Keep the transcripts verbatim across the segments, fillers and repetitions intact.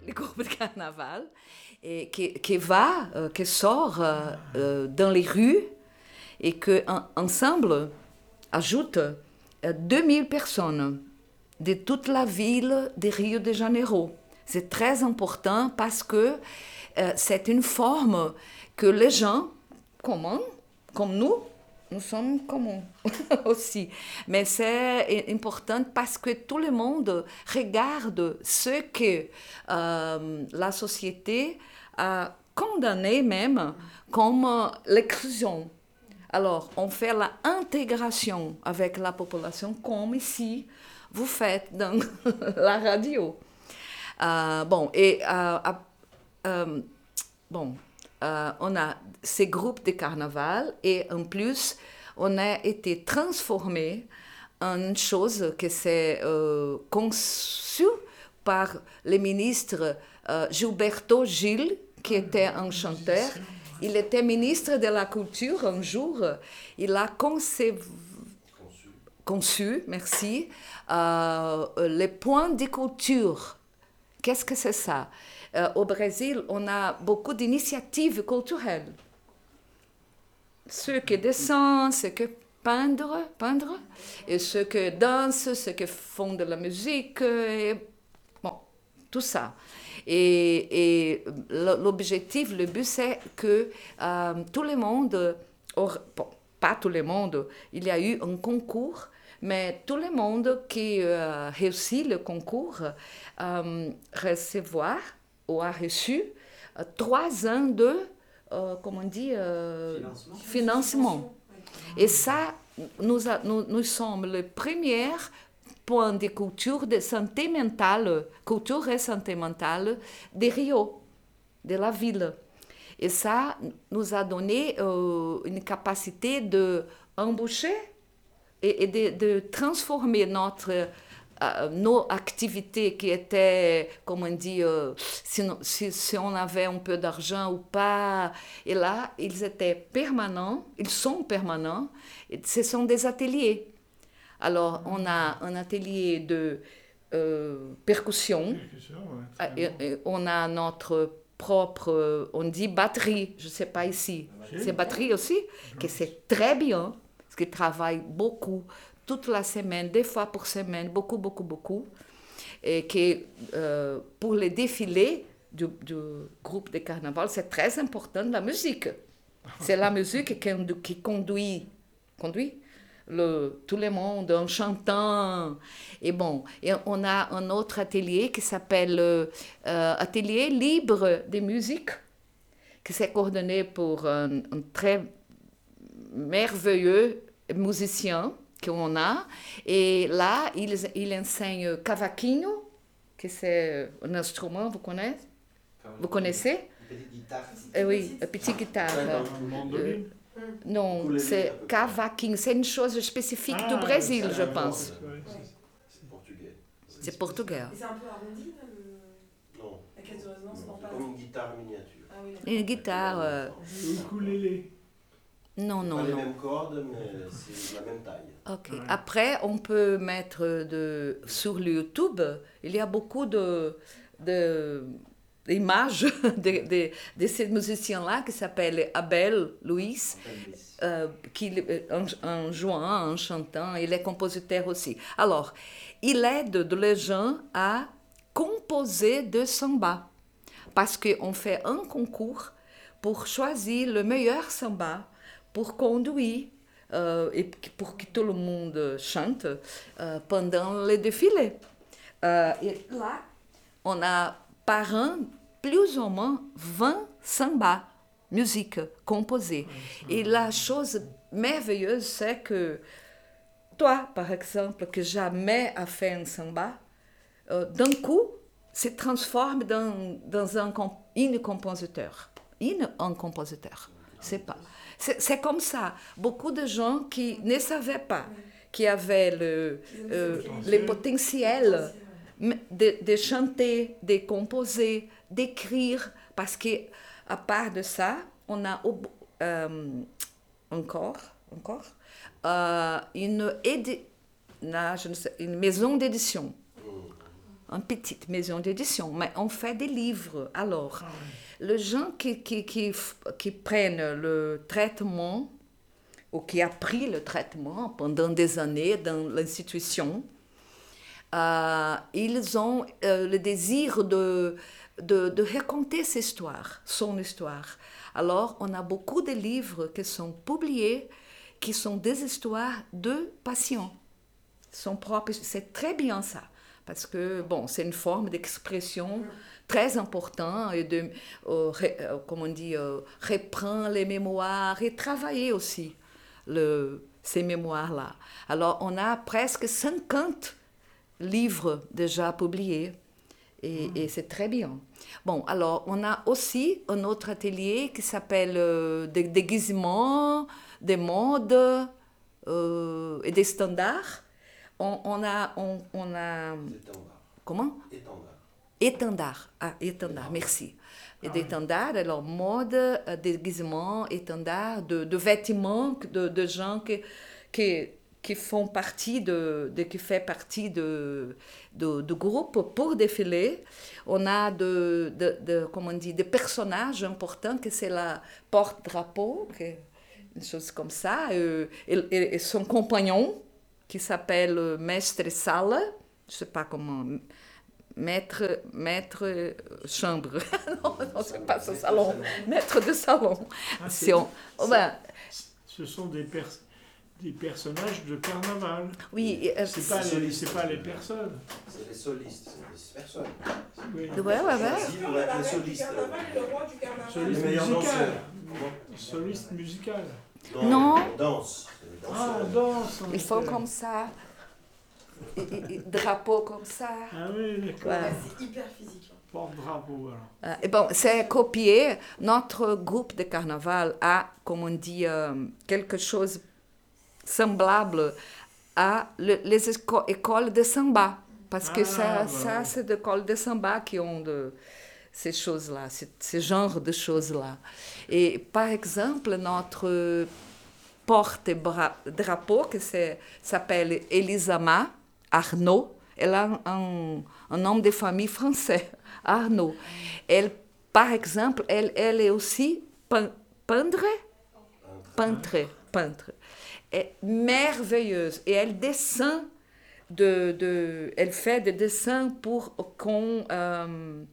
les groupes de carnaval, et qui, qui va, euh, qui sort euh, euh, dans les rues et que en, ensemble ajoute euh, deux mille personnes de toute la ville de Rio de Janeiro. C'est très important parce que euh, c'est une forme que les gens communs, comme nous, nous sommes communs aussi. Mais c'est important parce que tout le monde regarde ce que euh, la société a condamné même comme l'exclusion. Alors, on fait l'intégration avec la population comme ici vous faites dans la radio. Euh, bon, et euh, euh, bon, euh, on a ces groupes de carnaval et en plus, on a été transformé en une chose que c'est euh, conçu par le ministre euh, Gilberto Gil, qui était un chanteur. Il était ministre de la Culture un jour. Il a conçu, conçu merci, euh, les points de culture. Qu'est-ce que c'est ça? Euh, au Brésil, on a beaucoup d'initiatives culturelles. Ceux qui dessinent, ceux qui peindre, peindre, et ceux qui dansent, ceux qui font de la musique, et bon, tout ça. Et, et l'objectif, le but, c'est que euh, tout le monde, or, bon, pas tout le monde, il y a eu un concours, mais tout le monde qui a euh, réussi le concours euh, recevoir ou a reçu euh, trois ans de, euh, comment on dit, euh, financement. financement. Et ça, nous, a, nous, nous sommes le premier point de culture de santé mentale, culture et santé mentale de Rio, de la ville. Et ça nous a donné euh, une capacité d'embaucher et, et de, de transformer notre, euh, nos activités qui étaient, comme on dit, euh, si, si, si on avait un peu d'argent ou pas. Et là, ils étaient permanents, ils sont permanents, et ce sont des ateliers. Alors, on a un atelier de euh, percussion, percussion ouais, et, et on a notre propre, on dit batterie, je ne sais pas ici, c'est batterie aussi, que c'est très bien, parce qu'ils travaillent beaucoup, toute la semaine, des fois pour semaine, beaucoup, beaucoup, beaucoup, et que euh, pour les défilés du, du groupe de carnaval, c'est très important la musique. C'est la musique qui, qui conduit, conduit Le, tout le monde en chantant. Et bon, et on a un autre atelier qui s'appelle euh, Atelier libre de musique, qui s'est coordonné pour un, un très merveilleux musicien qu'on a. Et là, il, il enseigne cavaquinho, que c'est un instrument, vous connaissez? Vous connaissez? Une petite guitare. Euh, oui, une petite guitare. Euh, Non, c'est cavaquinho, c'est une chose spécifique ah, du Brésil, je pense. C'est portugais. C'est portugais. Et c'est un peu arrondi, là, le... Non. La caisse de résonance, non, c'est comme une guitare miniature. Ah, oui, une guitare... Euh... ukulélé. Non, non, pas non. les mêmes cordes, mais c'est la même taille. Ok. Ouais. Après, on peut mettre de... sur le YouTube, il y a beaucoup de... de... images de, de, de ces musiciens-là qui s'appelle Abel Luiz, euh, qui, en, en jouant, en chantant, il est compositeur aussi. Alors, il aide les gens à composer de samba, parce qu'on fait un concours pour choisir le meilleur samba, pour conduire euh, et pour que tout le monde chante euh, pendant les défilés. Euh, et là, on a par an, plus ou moins vingt sambas, musique composée. Et la chose merveilleuse, c'est que toi, par exemple, que jamais a fait un samba, euh, d'un coup, se transforme dans, dans un, un compositeur. In, un compositeur. C'est pas. C'est, c'est comme ça. Beaucoup de gens qui ne savaient pas, qui avaient le, euh, le potentiel de, de chanter, de composer, d'écrire, parce qu'à part de ça, on a euh, encore, encore euh, une, édi- non, je ne sais, une maison d'édition. une petite maison d'édition, mais on fait des livres. Alors, ah oui. Les gens qui, qui, qui, qui prennent le traitement, ou qui a pris le traitement pendant des années dans l'institution, euh, ils ont euh, le désir de, de, de raconter cette histoire, son histoire. Alors, on a beaucoup de livres qui sont publiés, qui sont des histoires de patients. Son propre, c'est très bien ça, parce que bon, c'est une forme d'expression très importante et de, euh, ré, euh, comment on dit, euh, reprendre les mémoires et travailler aussi le, ces mémoires-là. Alors, on a presque cinquante livres déjà publiés et, mmh. et c'est très bien. Bon, alors, on a aussi un autre atelier qui s'appelle euh, des déguisements, des modes euh, et des standards. On, on a... On, on a comment? Étendard. Étendard. Ah, étendard, merci. Et ah, d'étendard, alors mode, déguisement, étendard, de, de vêtements de, de gens qui, qui, qui font partie de, de qui fait partie de, de, de groupes pour défiler. On a de, de, de comment on dit, des personnages importants que c'est la porte-drapeau, une chose comme ça, et, et, et son compagnon qui s'appelle Maître Sala, je ne sais pas comment. Maître, maître chambre. non, non, c'est pas ce salon. Maître de salon. Ah, si on, oh ben, ce sont des, pers des personnages de carnaval. Oui. Euh, c'est pas, les, c'est pas les personnes. C'est les solistes, c'est les personnes. Oui, ouais, ouais, ouais. Les solistes. Soliste musical. Soliste musical. Non. non. On danse. Ah, on danse. Il faut comme ça. Et, et, et, drapeau comme ça. Ah oui, d'accord. Ouais, c'est hyper physique. Porte-drapeau, alors. Euh, et bon, c'est copié. Notre groupe de carnaval a, comme on dit, euh, quelque chose semblable à le, les éco écoles de samba. Parce ah, que ça, bah ça oui. C'est des écoles de samba qui ont de, ces choses-là, ce genre de choses-là. Et par exemple, notre porte-drapeau, qui s'appelle Elisama Arnaud, elle a un, un nom de famille français, Arnaud. Elle, par exemple, elle, elle est aussi peintre, peintre, peintre. est merveilleuse et elle descend de, de elle fait des dessins pour qu'on euh,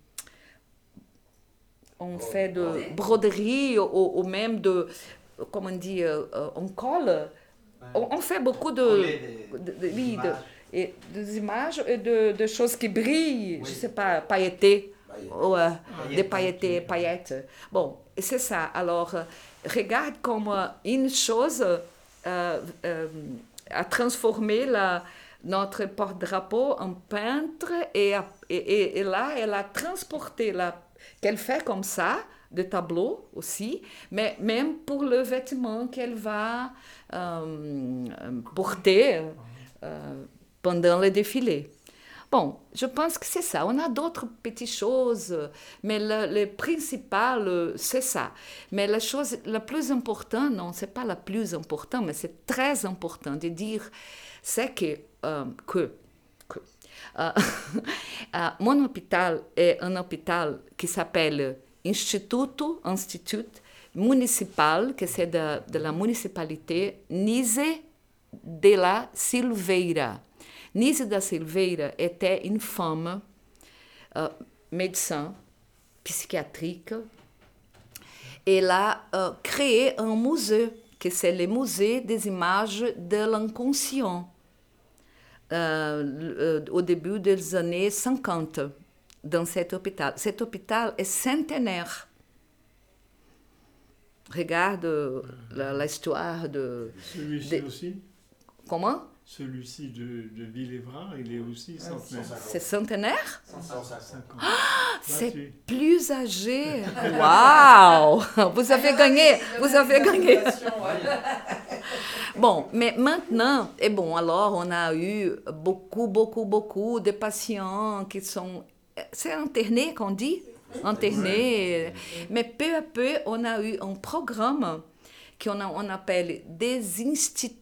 on fait de broderie ou, ou même de comment on dit euh, on colle on, on fait beaucoup de de, de, oui, de, et des images et de, de choses qui brillent, oui. Je sais pas, pailletées, ouais, ah, des pailletés, paillettes. Bon, c'est ça. Alors, regarde comme une chose euh, euh, a transformé la, notre porte-drapeau en peintre et, et, et là, elle a transporté la qu'elle fait comme ça, des tableaux aussi, mais même pour le vêtement qu'elle va euh, porter euh, pendant le défilé. Bon, je pense que c'est ça. On a d'autres petites choses, mais le, le principal, c'est ça. Mais la chose la plus importante, non, c'est pas la plus importante, mais c'est très important de dire, c'est que, euh, que, que euh, euh, mon hôpital est un hôpital qui s'appelle Instituto, Institut municipal, que c'est de, de la municipalité Nise de la Silveira. Nise da Silveira était une femme euh, médecin psychiatrique. Elle a euh, créé un musée, que c'est le musée des images de l'inconscient, euh, au début des années cinquante, dans cet hôpital. Cet hôpital est centenaire. Regarde l'histoire de... Celui-ci aussi? Comment? Celui-ci de, de Villévrard, il est aussi centenaire. C'est centenaire? cent cinquante. Ah, c'est plus âgé. Waouh! Vous avez gagné. Vous avez gagné. Bon, mais maintenant, et bon, alors on a eu beaucoup, beaucoup, beaucoup de patients qui sont... C'est interné qu'on dit? Interné. Mais peu à peu, on a eu un programme qu'on on appelle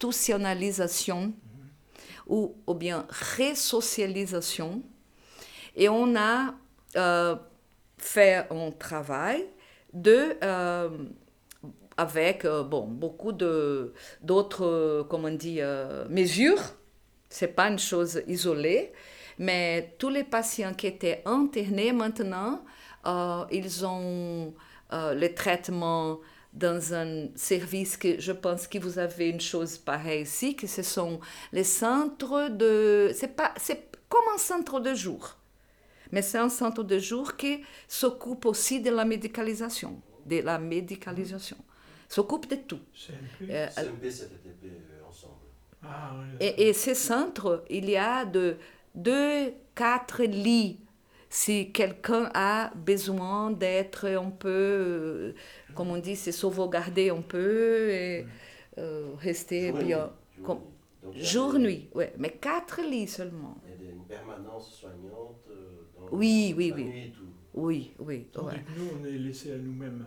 désinstitutionnalisation ou, ou bien resocialisation. Et on a euh, fait un travail de, euh, avec euh, bon, beaucoup de, d'autres euh, comment dire, euh, mesures. Ce n'est pas une chose isolée, mais tous les patients qui étaient internés maintenant, euh, ils ont euh, le traitement dans un service que je pense que vous avez une chose pareille ici, que ce sont les centres de... C'est pas, c'est comme un centre de jour, mais c'est un centre de jour qui s'occupe aussi de la médicalisation, de la médicalisation, s'occupe de tout. C M P. Euh, C M P, C T T P euh, ensemble. Ah, oui, Et, et ces centres, il y a de deux, quatre lits. Si quelqu'un a besoin d'être un peu, euh, comme on dit, se sauvegarder un peu et euh, rester Jour et bien. nuit, jour et Comme- nuit. Donc, il y a Jour, des- nuit, oui, mais quatre lits seulement. Il y a des- une permanence soignante euh, dans Oui, oui, la oui. nuit et tout. Oui, oui. Tandis ouais. que nous, on est laissés à nous-mêmes.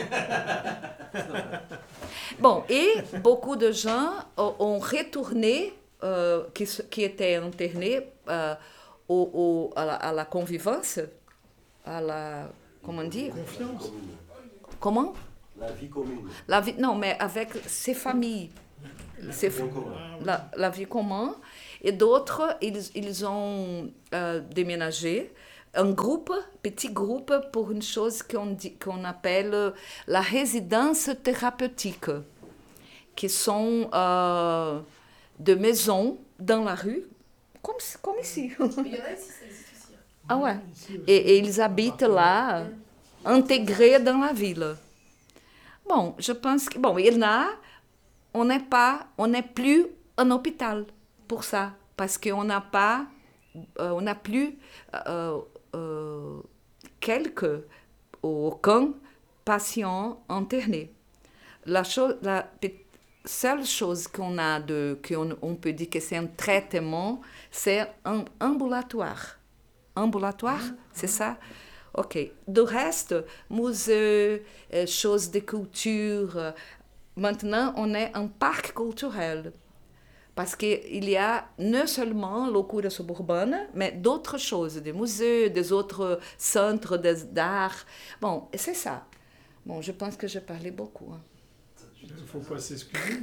Voilà. Bon, et beaucoup de gens ont ont retourné, euh, qui, se- qui étaient internés euh, au, au- à, la, à la convivence, à la, comment dire, Confiance. Commune. comment La vie commune. la vie, non, mais avec ses familles, ses Bien fa- commun. la, la vie commune. Et d'autres, ils, ils ont euh, déménagé. Un groupe, petit groupe, pour une chose qu'on dit- qu'on appelle la résidence thérapeutique, qui sont euh, de maisons dans la rue, comme, comme ici. Mais il y en a ici, ça existe aussi. hein. Ah ouais. Ici aussi. Et, et ils habitent là, intégrés dans la ville. Bon, je pense que... Bon, il y en a, on n'est pas, on n'est plus un hôpital pour ça, parce qu'on n'a pas, euh, on n'a plus euh, euh, quelques, aucun patient interné. La, chose, la pe- seule chose qu'on a de, qu'on on peut dire que c'est un traitement, c'est un ambulatoire. Ambulatoire, c'est ça? Ok. De reste, musée, euh, choses de culture. euh, Maintenant, on est un parc culturel. Parce qu'il y a non seulement loucura suburbana, mais d'autres choses, des musées, des autres centres des- d'art. Bon, et c'est ça. Bon, je pense que j'ai parlé beaucoup. hein. Il ne faut pas s'excuser.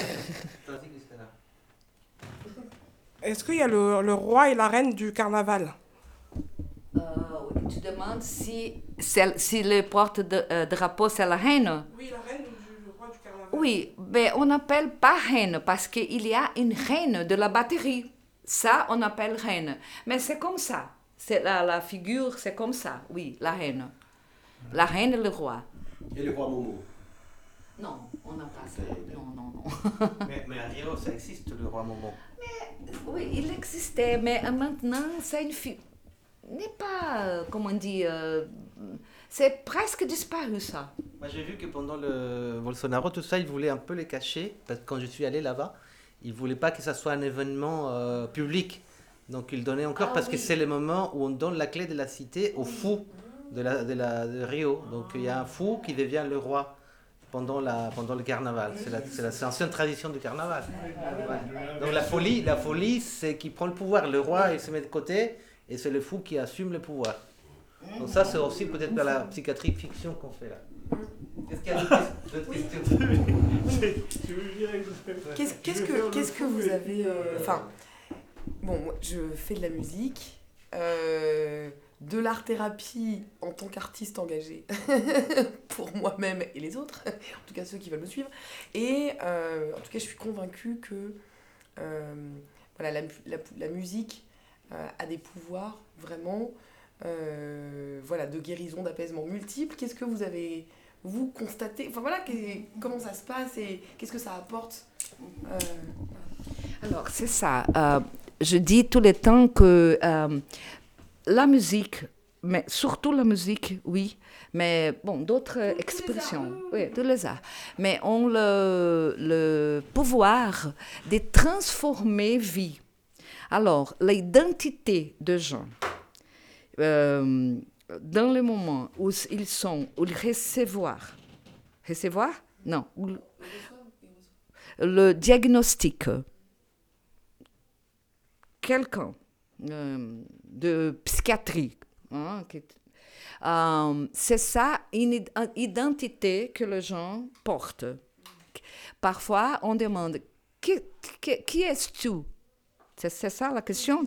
Est-ce qu'il y a le, le roi et la reine du carnaval? Euh, tu demandes si, c'est- si le porte-drapeau, c'est la reine? Oui, la reine ou le roi du carnaval. Oui, mais on n'appelle pas reine parce qu'il y a une reine de la batterie. Ça, on appelle reine. Mais c'est comme ça. C'est la, la figure, c'est comme ça. Oui, la reine. La reine et le roi. Et le roi Momo. Non, on n'a pas ça. Non, non, non. Mais, mais à Rio, ça existe, le roi Momo. Oui, il existait, mais euh, maintenant, c'est une fille. N'est pas, euh, comment dire, euh, c'est presque disparu ça. Moi, j'ai vu que pendant le Bolsonaro, tout ça, ils voulaient un peu les cacher. Parce que quand je suis allé là-bas, ils ne voulaient pas que ça soit un événement euh, public. Donc, ils donnaient encore, Ah parce oui. que c'est le moment où on donne la clé de la cité au fou de, la, de, la, de Rio. Donc, il y a un fou qui devient le roi pendant, la, pendant le carnaval. C'est la, c'est la c'est l'ancienne tradition du carnaval. Ouais. Donc, la folie, la folie, c'est qui prend le pouvoir. Le roi, il se met de côté, et c'est le fou qui assume le pouvoir. Donc, ça, c'est aussi peut-être dans la psychiatrie fiction qu'on fait là. Est-ce qu'il y a d'autres d'autres questions? C'est- Tu veux dire exactement. Qu'est-ce qu'est-ce Je vais que, faire le qu'est-ce que fou, vous mais- avez... euh, Enfin, bon, moi, je fais de la musique, euh, de l'art-thérapie en tant qu'artiste engagé pour moi-même et les autres, en tout cas ceux qui veulent me suivre. Et euh, en tout cas, je suis convaincue que euh, voilà, la, la, la musique euh, a des pouvoirs vraiment euh, voilà, de guérison, d'apaisement multiples. Qu'est-ce que vous avez, vous, constaté? Enfin voilà, qu'est- comment ça se passe et qu'est-ce que ça apporte euh, Alors, c'est ça. Euh, je dis tout le temps que euh, la musique, mais surtout la musique, oui, mais bon, d'autres expressions, oui, tous les arts, mais ont le, le pouvoir de transformer vie. Alors, l'identité de gens, euh, dans le moment où ils sont, où ils recevoir, recevoir? Non, où- le diagnostic. Quelqu'un euh, de psychiatrie. Hein, qui, euh, c'est ça une identité que les gens portent. Parfois, on demande qui, qui, qui es-tu? C'est, c'est ça la question.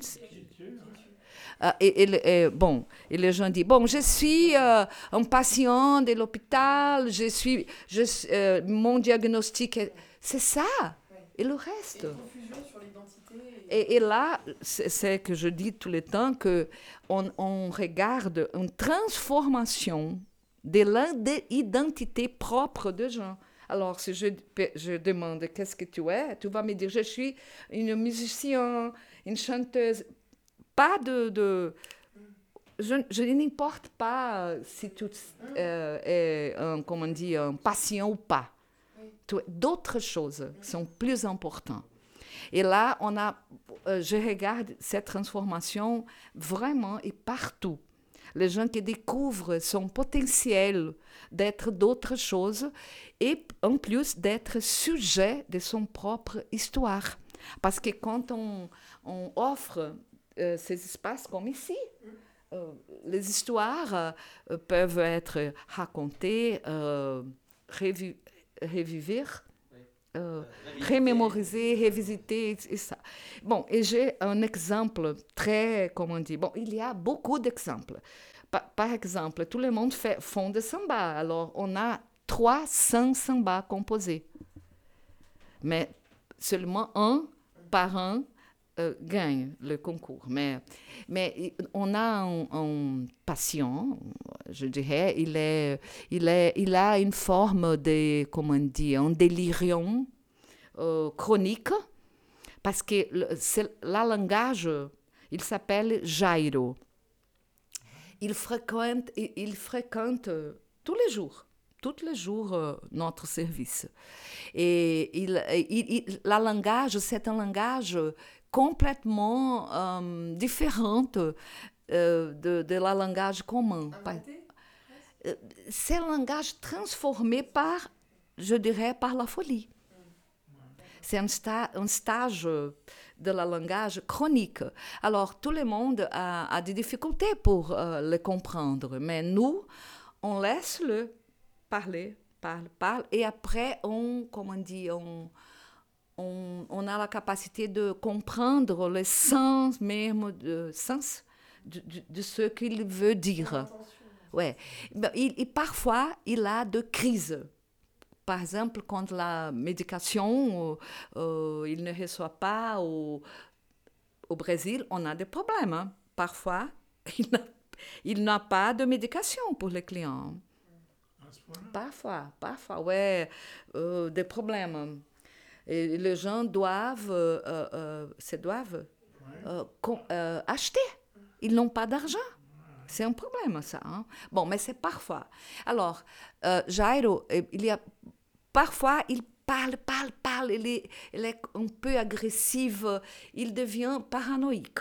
Euh, et, et, et, bon, et les gens disent, bon, je suis euh, un patient de l'hôpital, je suis, je, euh, mon diagnostic, est... c'est ça, ouais. Et le reste. Et confusion sur l'identité. Et, et, et là, c'est, c'est que je dis tout le temps qu'on on regarde une transformation de l'identité propre des gens. Alors, si je, je demande qu'est-ce que tu es, tu vas me dire, je suis une musicienne, une chanteuse. Pas de... de je, je n'importe pas si tu euh, es un, comment on dit, un patient ou pas. Tu, d'autres choses sont plus importantes. Et là, on a, euh, je regarde cette transformation vraiment et partout. Les gens qui découvrent son potentiel d'être d'autres choses et en plus d'être sujet de son propre histoire. Parce que quand on, on offre euh, ces espaces comme ici, euh, les histoires euh, peuvent être racontées, euh, revu- revivre, euh, remémoriser, revisiter, et ça. Bon, et j'ai un exemple très, comment on dit, bon, il y a beaucoup d'exemples. Par, par exemple, tout le monde fait fond de samba. Alors, on a trois cents sambas composés. Mais seulement un par un euh, gagne le concours. Mais, mais on a un, un patient, je dirais, il, est, il, est, il a une forme de, comment on dit, un délirium euh, chronique, parce que le, c'est, la langage, il s'appelle Jairo. Il fréquente, il, il fréquente euh, tous les jours, tous les jours euh, notre service. Et il, il, il, la langage, c'est un langage complètement euh, différent euh, de, de la langage commun. Euh, c'est un langage transformé par, je dirais, par la folie. C'est un, sta- un stage de la langage chronique. Alors, tout le monde a, a des difficultés pour euh, le comprendre, mais nous, on laisse le parler, parle, parle, et après, on, comment on dit, on, on, on a la capacité de comprendre le sens même, de, sens de, de, de ce qu'il veut dire. Ouais. Il, il, parfois, il a des crises. Par exemple, quand la médication, euh, euh, il ne reçoit pas au, au Brésil, on a des problèmes. Hein. Parfois, il n'a, il n'a pas de médication pour les clients. Parfois, parfois, ouais, euh, des problèmes. Et les gens doivent, euh, euh, se doivent euh, con, euh, acheter. Ils n'ont pas d'argent. C'est un problème, ça. Hein? Bon, mais c'est parfois. Alors, euh, Jairo, il y a... Parfois, il parle, parle, parle, il est, il est un peu agressif, il devient paranoïaque.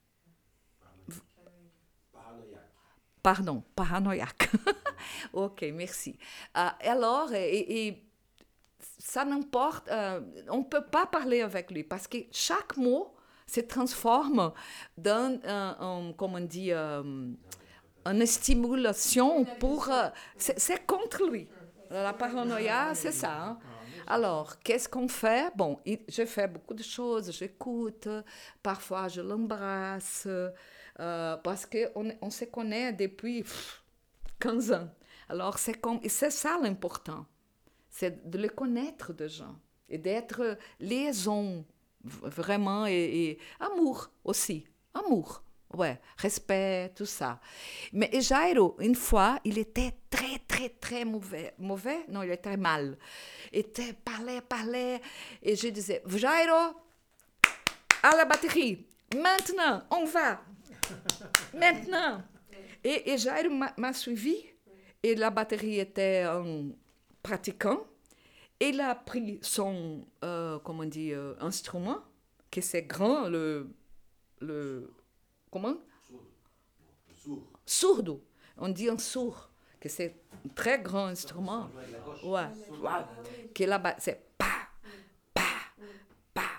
Paranoïaque. Pardon, paranoïaque. Ok, merci. Euh, alors, et, et ça n'importe, euh, on ne peut pas parler avec lui parce que chaque mot se transforme dans, euh, un, comment on dit, euh, une stimulation pour... Euh, c'est, c'est contre lui. La paranoïa, c'est ça. Hein? Alors, qu'est-ce qu'on fait? Bon, je fais beaucoup de choses, j'écoute, parfois je l'embrasse, euh, parce qu'on on se connaît depuis pff, quinze ans. Alors, c'est, comme, c'est ça l'important, c'est de le connaître des gens et d'être liaison, vraiment, et, et amour aussi, amour. Ouais, respect, tout ça. Mais Jairo, une fois, il était très, très, très mauvais. Mauvais? Non, il était très mal. Il était, parlait, parlait. Et je disais, Jairo, à la batterie. Maintenant, on va. Maintenant. Et, et Jairo m'a, m'a suivi. Et la batterie était un pratiquant. Il a pris son, euh, comment on dit, euh, instrument, que c'est grand, le... le Comment? Sourd. Sourdo. On dit un sourd, que c'est un très grand instrument. Ouais. Ouais. Que là-bas, c'est pa, pa, pa.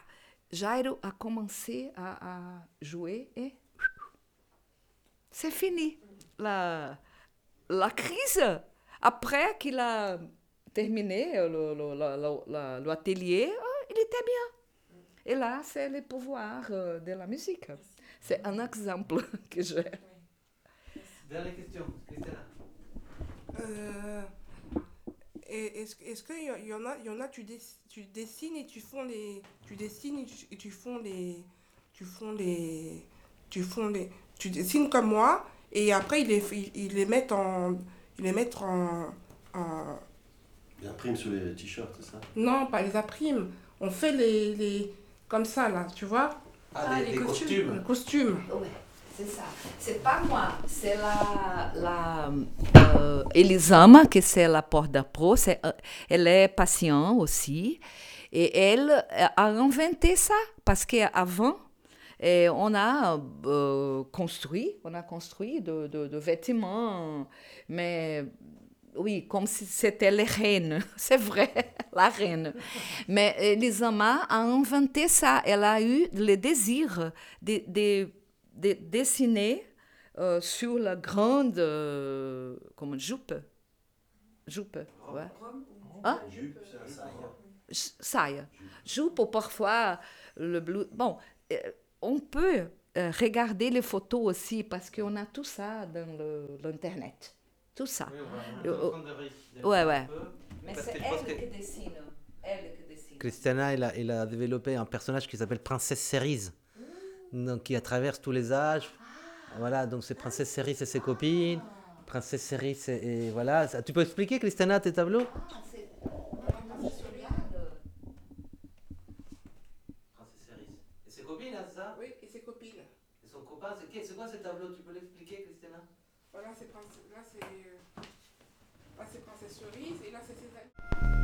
Jairo a commencé à, à jouer et c'est fini. La, la crise, après qu'il a terminé le, le, le, le, le atelier, il était bien. Et là, c'est le pouvoir de la musique. C'est un exemple que j'ai. Dernière question, Christina. Euh, et est-ce, est-ce qu'il y, y en a, il y en a tu, dess, tu dessines et tu font les, tu dessines et tu, et tu font les, tu font les, tu font les, tu dessines comme moi et après ils les, ils, ils les mettent en, ils les mettent en, en... Ils impriment sur les t-shirts, c'est ça? Non, pas les imprimes. On fait les, les, comme ça là, tu vois? Ah, ah des, les des costumes. costumes. Les costumes. Oui, c'est ça. C'est pas moi, c'est la, la euh, Elisama, que c'est la porte-pro. C'est, elle est patiente aussi. Et elle a inventé ça, parce qu'avant, et on a euh, construit, on a construit de, de, de vêtements, mais oui, comme si c'était les reines, c'est vrai, la reine. Mais Elisama a inventé ça, elle a eu le désir de, de, de dessiner euh, sur la grande, euh, comme jupe, jupe, ouais. Hein? Jupe, c'est un saïa. Saia. Jupe, ou parfois le bleu. Bon, euh, on peut euh, regarder les photos aussi parce qu'on a tout ça dans le, l'internet. Tout ça. Oui, on va, on est en train de vérifier Ouais, un ouais. peu, Mais parce c'est que je pense elle que qui dessine. Elle qui dessine. Christiana, elle a, elle a développé un personnage qui s'appelle Princesse Cerise, donc qui traverse tous les âges. Voilà, donc c'est Princesse Cerise et ses copines. Princesse Cerise et, et voilà. Ça- Tu peux expliquer, Christiana, tes tableaux? Ah, c'est... Princesse Regarde. Princesse Cerise. Et ses copines, là, c'est ça? Oui, et ses copines. Et son copain, c'est, qui- c'est quoi ces tableaux? Tu peux l'expliquer, Christiana? Voilà, c'est princesse, là c'est, là c'est princesse Cerise et là c'est ses amis.